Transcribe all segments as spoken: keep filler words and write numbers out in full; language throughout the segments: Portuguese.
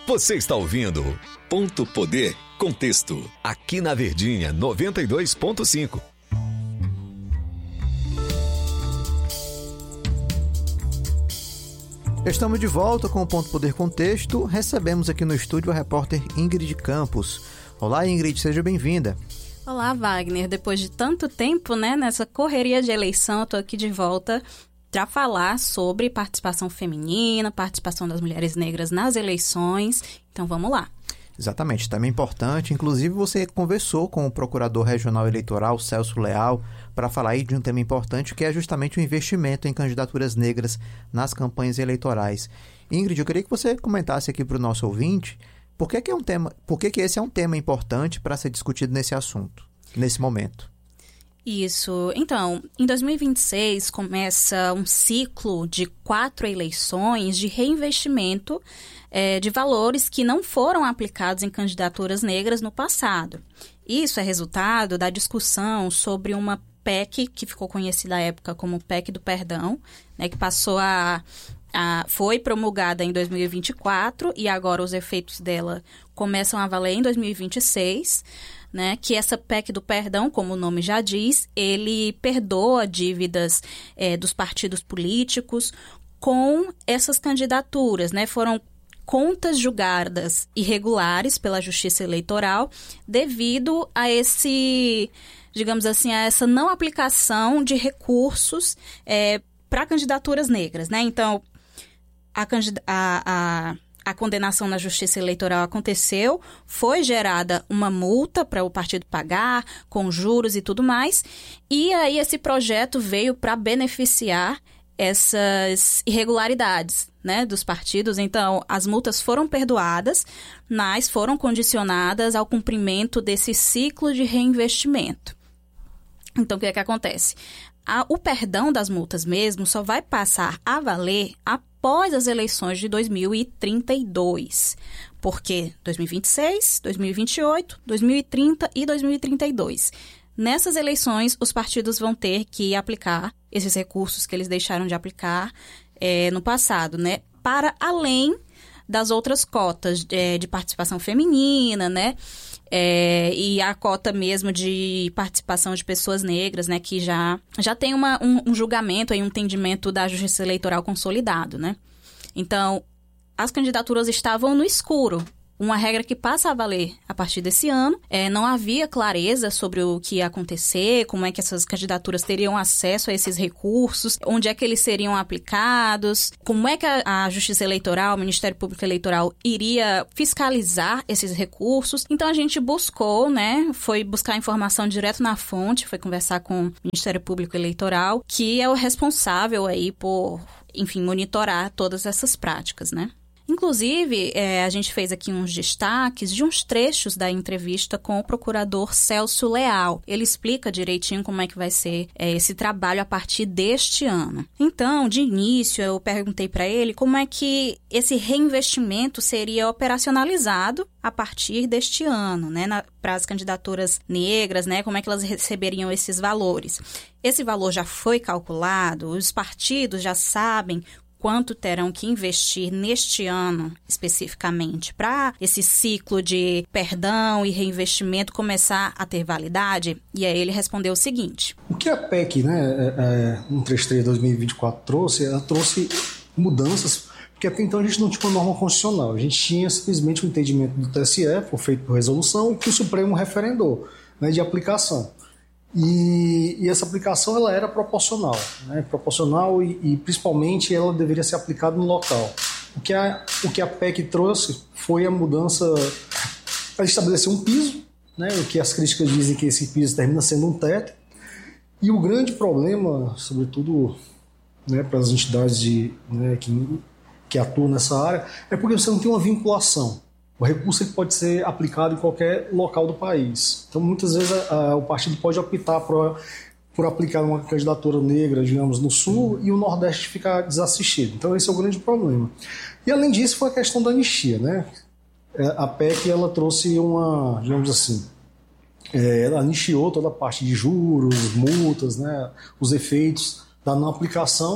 Você está ouvindo Ponto Poder Contexto, aqui na Verdinha noventa e dois ponto cinco. Estamos de volta com o Ponto Poder Contexto. Recebemos aqui no estúdio a repórter Ingrid Campos. Olá, Ingrid, seja bem-vinda. Olá, Wagner. Depois de tanto tempo, né, nessa correria de eleição, eu estou aqui de volta para falar sobre participação feminina, participação das mulheres negras nas eleições. Então, vamos lá. Exatamente, também importante. Inclusive, você conversou com o Procurador Regional Eleitoral, Celso Leal, para falar aí de um tema importante, que é justamente o investimento em candidaturas negras nas campanhas eleitorais. Ingrid, eu queria que você comentasse aqui para o nosso ouvinte por que que é um tema, por que que esse é um tema importante para ser discutido nesse assunto, nesse momento. Isso. Então, em dois mil e vinte e seis começa um ciclo de quatro eleições de reinvestimento é, de valores que não foram aplicados em candidaturas negras no passado. Isso é resultado da discussão sobre uma P E C, que ficou conhecida à época como P E C do Perdão, né, que passou a, a... foi promulgada em dois mil e vinte e quatro e agora os efeitos dela começam a valer em dois mil e vinte e seis, né, que essa P E C do Perdão, como o nome já diz, ele perdoa dívidas é, dos partidos políticos com essas candidaturas, né, foram contas julgadas irregulares pela Justiça Eleitoral devido a esse, digamos assim, a essa não aplicação de recursos é, para candidaturas negras, né? Então, a, a, a, a condenação na Justiça Eleitoral aconteceu, foi gerada uma multa para o partido pagar, com juros e tudo mais, e aí esse projeto veio para beneficiar essas irregularidades, né, dos partidos. Então, as multas foram perdoadas, mas foram condicionadas ao cumprimento desse ciclo de reinvestimento. Então, o que é que acontece? A, o perdão das multas mesmo só vai passar a valer após as eleições de dois mil e trinta e dois. Porque dois mil e vinte e seis, dois mil e vinte e oito, dois mil e trinta e dois mil e trinta e dois. Nessas eleições, os partidos vão ter que aplicar esses recursos que eles deixaram de aplicar é, no passado, né? Para além das outras cotas de, de participação feminina, né? É, e a cota mesmo de participação de pessoas negras, né? Que já, já tem uma, um, um julgamento, aí, um entendimento da Justiça Eleitoral consolidado, né? Então, as candidaturas estavam no escuro. Uma regra que passa a valer a partir desse ano. É, não havia clareza sobre o que ia acontecer, como é que essas candidaturas teriam acesso a esses recursos, onde é que eles seriam aplicados, como é que a, a Justiça Eleitoral, o Ministério Público Eleitoral iria fiscalizar esses recursos. Então, a gente buscou, né, foi buscar informação direto na fonte, foi conversar com o Ministério Público Eleitoral, que é o responsável aí por, enfim, monitorar todas essas práticas, né? Inclusive, é, a gente fez aqui uns destaques de uns trechos da entrevista com o procurador Celso Leal. Ele explica direitinho como é que vai ser é, esse trabalho a partir deste ano. Então, de início, eu perguntei para ele como é que esse reinvestimento seria operacionalizado a partir deste ano, né, para as candidaturas negras, né, como é que elas receberiam esses valores. Esse valor já foi calculado, os partidos já sabem quanto terão que investir neste ano, especificamente, para esse ciclo de perdão e reinvestimento começar a ter validade? E aí ele respondeu o seguinte. O que a P E C, né, é, cento e trinta e três de dois mil e vinte e quatro trouxe, ela trouxe mudanças, porque até então a gente não tinha uma norma constitucional, a gente tinha simplesmente o um entendimento do T S E, foi feito por resolução, e que o Supremo referendou, né, de aplicação. E, e essa aplicação ela era proporcional, né? proporcional e, e principalmente ela deveria ser aplicada no local. O que a, o que a P E C trouxe foi a mudança para estabelecer um piso, né? O que as críticas dizem que esse piso termina sendo um teto. E o grande problema, sobretudo, né, para as entidades de, né, que, que atuam nessa área, é porque você não tem uma vinculação. O recurso ele pode ser aplicado em qualquer local do país. Então, muitas vezes, a, a, o partido pode optar por, por aplicar uma candidatura negra, digamos, no Sul, e o Nordeste ficar desassistido. Então, esse é o grande problema. E, além disso, foi a questão da anistia, né? A P E C, ela trouxe uma, digamos assim, é, ela anistiou toda a parte de juros, multas, né, os efeitos da não aplicação.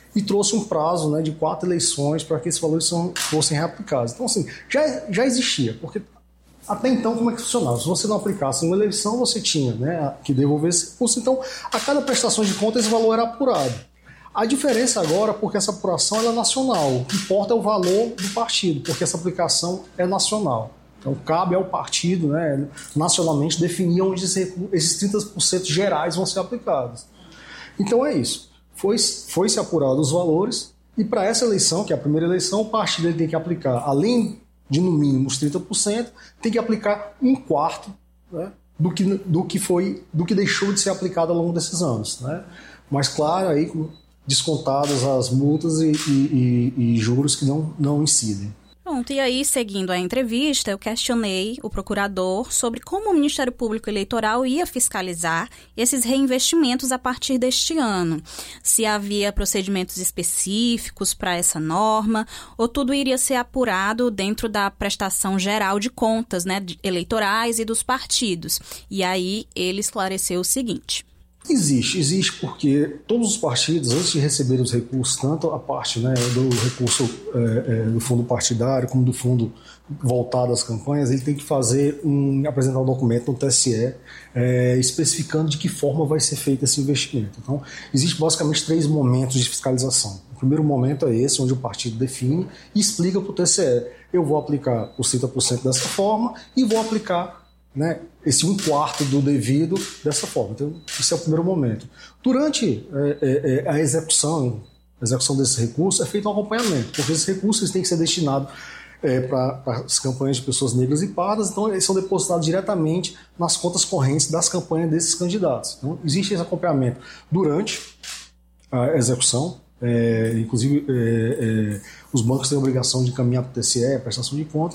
e trouxe um prazo, né, de quatro eleições para que esses valores são, fossem reaplicados. Então, assim, já, já existia, porque até então como é que funcionava? Se você não aplicasse uma eleição, você tinha, né, que devolver esse recurso. Então, a cada prestação de conta, esse valor era apurado. A diferença agora, porque essa apuração ela é nacional, o que importa é o valor do partido, porque essa aplicação é nacional. Então, cabe ao partido, né, nacionalmente, definir onde esses trinta por cento gerais vão ser aplicados. Então, é isso. Foi, foi se apurado os valores, e para essa eleição, que é a primeira eleição, o partido ele tem que aplicar, além de, no mínimo, os trinta por cento, tem que aplicar um quarto, né, do, que, do, que foi, do que deixou de ser aplicado ao longo desses anos. Né? Mas, claro, aí, descontadas as multas e, e, e, e juros que não, não incidem. Pronto, e aí, seguindo a entrevista, eu questionei o procurador sobre como o Ministério Público Eleitoral ia fiscalizar esses reinvestimentos a partir deste ano. Se havia procedimentos específicos para essa norma, ou tudo iria ser apurado dentro da prestação geral de contas, né, eleitorais e dos partidos. E aí, ele esclareceu o seguinte. Existe, existe porque todos os partidos, antes de receber os recursos, tanto a parte, né, do recurso é, é, do fundo partidário como do fundo voltado às campanhas, ele tem que fazer um, apresentar um documento no T S E é, especificando de que forma vai ser feito esse investimento. Então, existe basicamente três momentos de fiscalização. O primeiro momento é esse, onde o partido define e explica para o T S E: eu vou aplicar os trinta por cento dessa forma e vou aplicar, né, esse um quarto do devido dessa forma. Então, esse é o primeiro momento. Durante é, é, a execução, a execução desse recurso, é feito um acompanhamento, porque esses recursos têm que ser destinados é, para as campanhas de pessoas negras e pardas, então eles são depositados diretamente nas contas correntes das campanhas desses candidatos. Então, existe esse acompanhamento durante a execução, é, inclusive é, é, os bancos têm a obrigação de encaminhar para o T S E a prestação de conta,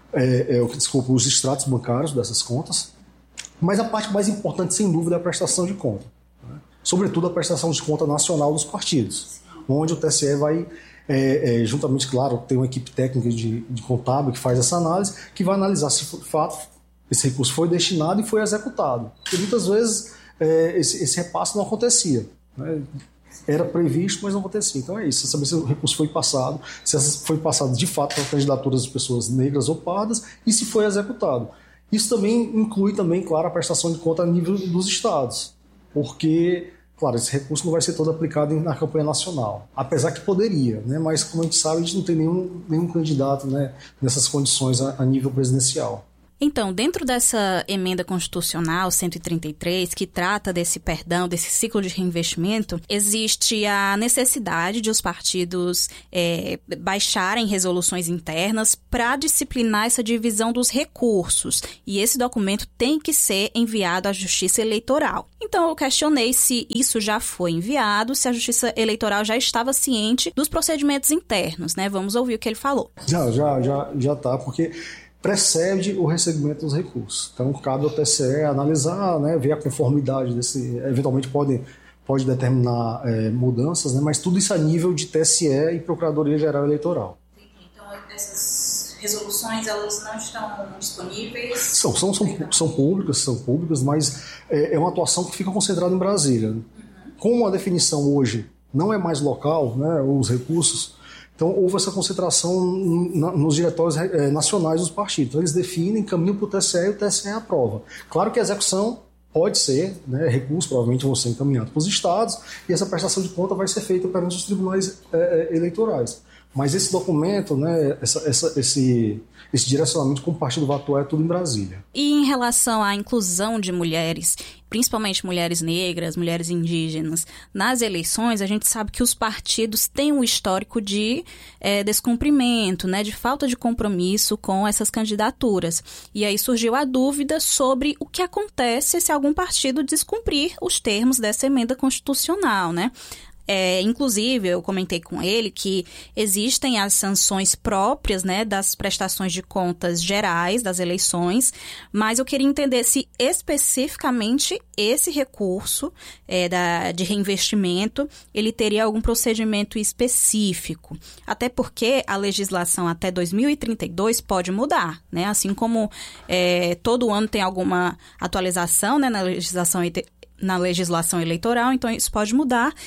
É, é, desculpa, os extratos bancários dessas contas, mas a parte mais importante, sem dúvida, é a prestação de conta, né? Sobretudo a prestação de conta nacional dos partidos, onde o T S E vai, é, é, juntamente, claro, tem uma equipe técnica de, de contábil que faz essa análise, que vai analisar se de fato esse recurso foi destinado e foi executado, porque muitas vezes é, esse, esse repasse não acontecia, né? Era previsto, mas não acontecia. Então é isso, saber se o recurso foi passado, se foi passado de fato para candidaturas de pessoas negras ou pardas e se foi executado. Isso também inclui, também, claro, a prestação de conta a nível dos estados, porque, claro, esse recurso não vai ser todo aplicado na campanha nacional, apesar que poderia, né? Mas como a gente sabe, a gente não tem nenhum, nenhum candidato, né, nessas condições a, a nível presidencial. Então, dentro dessa emenda constitucional cento e trinta e três, que trata desse perdão, desse ciclo de reinvestimento, existe a necessidade de os partidos é, baixarem resoluções internas para disciplinar essa divisão dos recursos. E esse documento tem que ser enviado à Justiça Eleitoral. Então, eu questionei se isso já foi enviado, se a Justiça Eleitoral já estava ciente dos procedimentos internos, né? Vamos ouvir o que ele falou. Já, já, já, já tá, porque precede o recebimento dos recursos. Então, cabe ao T S E analisar, né, ver a conformidade desse, eventualmente pode, pode determinar é, mudanças, né, mas tudo isso a nível de T S E e Procuradoria-Geral Eleitoral. Então, essas resoluções, elas não estão disponíveis? São, são, são, são públicas, são públicas, mas é, é uma atuação que fica concentrada em Brasília. Uhum. Como a definição hoje não é mais local, né, os recursos, então, houve essa concentração nos diretórios nacionais dos partidos. Então, eles definem, caminham para o T S E e o T S E aprova. Claro que a execução pode ser, né, recursos provavelmente vão ser encaminhados para os estados e essa prestação de conta vai ser feita perante os tribunais é, eleitorais. Mas esse documento, né, essa, essa, esse, esse direcionamento como o partido vai atuar é tudo em Brasília. E em relação à inclusão de mulheres, principalmente mulheres negras, mulheres indígenas, nas eleições, a gente sabe que os partidos têm um histórico de é, descumprimento, né, de falta de compromisso com essas candidaturas. E aí surgiu a dúvida sobre o que acontece se algum partido descumprir os termos dessa emenda constitucional, né? É, inclusive, eu comentei com ele que existem as sanções próprias, né, das prestações de contas gerais das eleições, mas eu queria entender se especificamente esse recurso é, da, de reinvestimento, ele teria algum procedimento específico. Até porque a legislação até dois mil e trinta e dois pode mudar, né? Assim como é, todo ano tem alguma atualização, né, na legislação na legislação eleitoral, então isso pode mudar.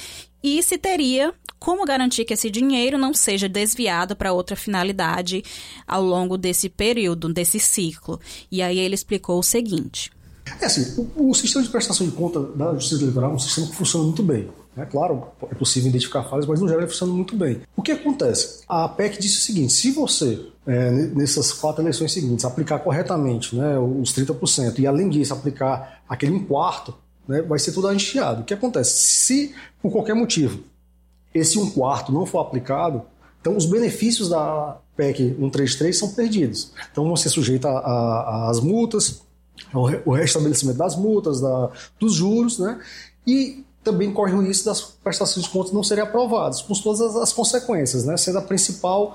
e se teria como garantir que esse dinheiro não seja desviado para outra finalidade ao longo desse período, desse ciclo. E aí ele explicou o seguinte. É assim, o, o sistema de prestação de conta da Justiça Eleitoral é um sistema que funciona muito bem. É claro, é possível identificar falhas, mas no geral ele funciona muito bem. O que acontece? A P E C disse o seguinte, se você, é, nessas quatro eleições seguintes, aplicar corretamente, né, os trinta por cento e além disso aplicar aquele um quarto, né, vai ser tudo anistiado. O que acontece? Se, por qualquer motivo, esse um quarto não for aplicado, então os benefícios da P E C cento e trinta e três são perdidos. Então vão ser sujeitos às multas, o restabelecimento das multas, da, dos juros, né, e também corre o risco das prestações de contas não serem aprovadas, com todas as, as consequências, né? Sendo a principal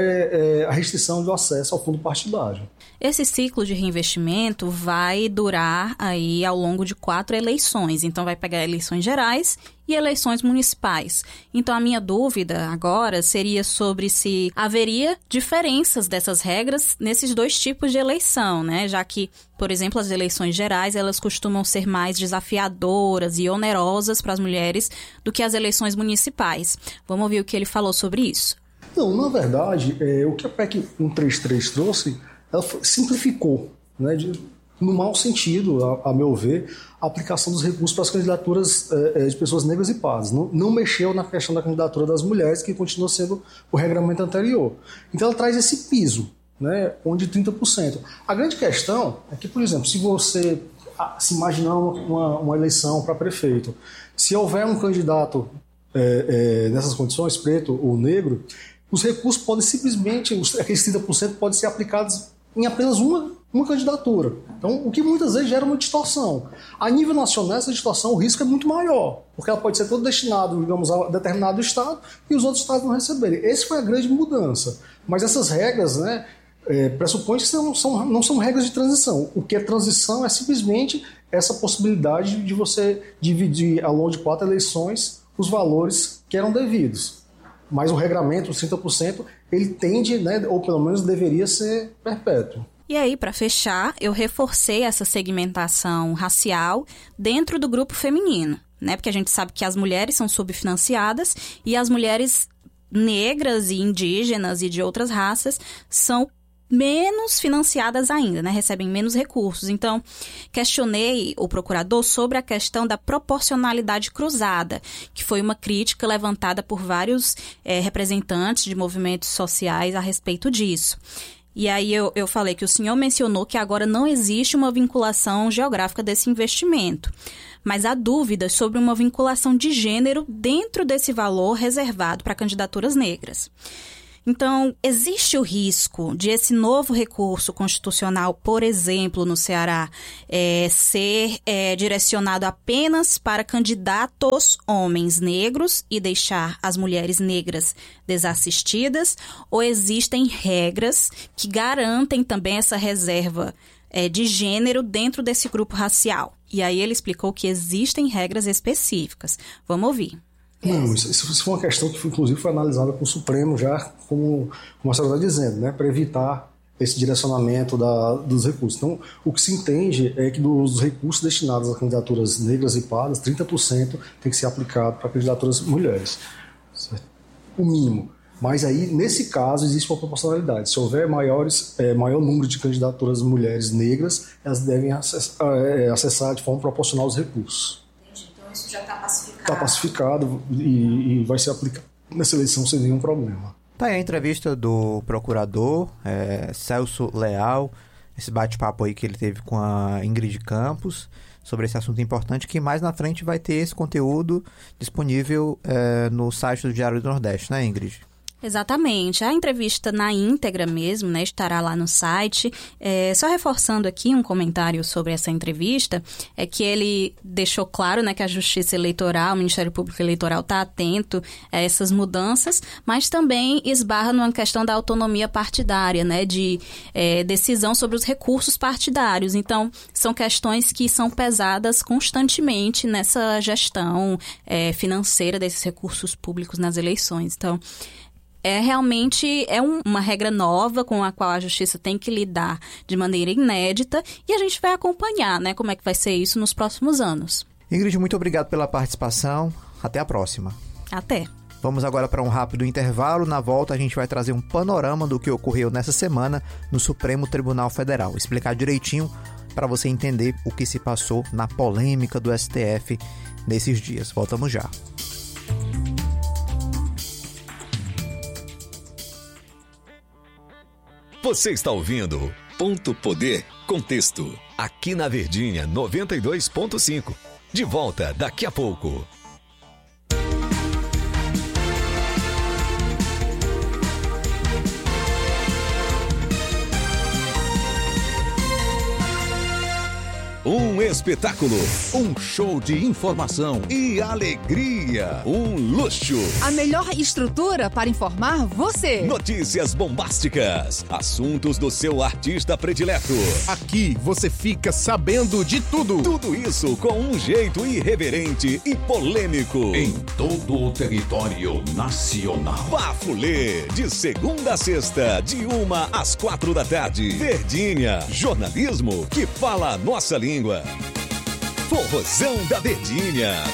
é, é, a restrição do acesso ao fundo partidário. Esse ciclo de reinvestimento vai durar aí ao longo de quatro eleições. Então, vai pegar eleições gerais e eleições municipais. Então, a minha dúvida agora seria sobre se haveria diferenças dessas regras nesses dois tipos de eleição, né? Já que, por exemplo, as eleições gerais, elas costumam ser mais desafiadoras e onerosas para as mulheres do que as eleições municipais. Vamos ouvir o que ele falou sobre isso. Não, na verdade, é, o que a P E C cento e trinta e três trouxe, ela simplificou, né, de, no mau sentido, a, a meu ver, a aplicação dos recursos para as candidaturas é, de pessoas negras e pardas. Não, não mexeu na questão da candidatura das mulheres, que continua sendo o regramento anterior. Então ela traz esse piso, né, onde trinta por cento. A grande questão é que, por exemplo, se você se imaginar uma, uma eleição para prefeito, se houver um candidato é, é, nessas condições, preto ou negro, os recursos podem simplesmente, aqueles trinta por cento podem ser aplicados em apenas uma, uma candidatura. Então, o que muitas vezes gera uma distorção. A nível nacional, essa distorção, o risco é muito maior, porque ela pode ser todo destinado, digamos, a determinado estado e os outros estados não receberem. Essa foi a grande mudança. Mas essas regras, né, é, pressupõem que não são, não são regras de transição. O que é transição é simplesmente essa possibilidade de você dividir ao longo de quatro eleições os valores que eram devidos. Mas o regramento, os trinta por cento, ele tende, né, ou pelo menos deveria ser perpétuo. E aí, para fechar, eu reforcei essa segmentação racial dentro do grupo feminino, né? Porque a gente sabe que as mulheres são subfinanciadas e as mulheres negras e indígenas e de outras raças são menos financiadas ainda, né? Recebem menos recursos. Então, questionei o procurador sobre a questão da proporcionalidade cruzada, que foi uma crítica levantada por vários é, representantes de movimentos sociais a respeito disso. E aí eu, eu falei que o senhor mencionou que agora não existe uma vinculação geográfica desse investimento, mas há dúvidas sobre uma vinculação de gênero dentro desse valor reservado para candidaturas negras. Então, existe o risco de esse novo recurso constitucional, por exemplo, no Ceará, é, ser é, direcionado apenas para candidatos homens negros e deixar as mulheres negras desassistidas? Ou existem regras que garantem também essa reserva é, de gênero dentro desse grupo racial? E aí ele explicou que existem regras específicas. Vamos ouvir. Não, isso, isso foi uma questão que, inclusive, foi analisada com o Supremo já, como, como a senhora está dizendo, né, para evitar esse direcionamento da, dos recursos. Então, o que se entende é que dos recursos destinados a candidaturas negras e pardas, trinta por cento tem que ser aplicado para candidaturas mulheres. Certo? O mínimo. Mas aí, nesse caso, existe uma proporcionalidade. Se houver maiores, é, maior número de candidaturas mulheres negras, elas devem acessar, é, acessar de forma proporcional os recursos. Isso já está pacificado. Está pacificado e, e vai ser aplicado nessa eleição sem nenhum problema. Tá aí a entrevista do procurador é, Celso Leal, esse bate-papo aí que ele teve com a Ingrid Campos sobre esse assunto importante, que mais na frente vai ter esse conteúdo disponível é, no site do Diário do Nordeste, né, Ingrid? Exatamente. A entrevista na íntegra mesmo, né, estará lá no site. É, só reforçando aqui um comentário sobre essa entrevista, é que ele deixou claro, né, que a Justiça Eleitoral, o Ministério Público Eleitoral está atento a essas mudanças, mas também esbarra numa questão da autonomia partidária, né, de é, decisão sobre os recursos partidários. Então, são questões que são pesadas constantemente nessa gestão é, financeira desses recursos públicos nas eleições. Então, É realmente é um, uma regra nova com a qual a Justiça tem que lidar de maneira inédita e a gente vai acompanhar, né, como é que vai ser isso nos próximos anos. Ingrid, muito obrigado pela participação. Até a próxima. Até! Vamos agora para um rápido intervalo. Na volta a gente vai trazer um panorama do que ocorreu nessa semana no Supremo Tribunal Federal. Explicar direitinho para você entender o que se passou na polêmica do S T F nesses dias. Voltamos já. Você está ouvindo Ponto Poder Contexto, aqui na Verdinha noventa e dois ponto cinco. De volta daqui a pouco. Um espetáculo, um show de informação e alegria, um luxo. A melhor estrutura para informar você. Notícias bombásticas, assuntos do seu artista predileto. Aqui você fica sabendo de tudo. Tudo isso com um jeito irreverente e polêmico. Em todo o território nacional. Bafulê, de segunda a sexta, de uma às quatro da tarde. Verdinha, jornalismo que fala a nossa língua. Forrozão da Verdinha,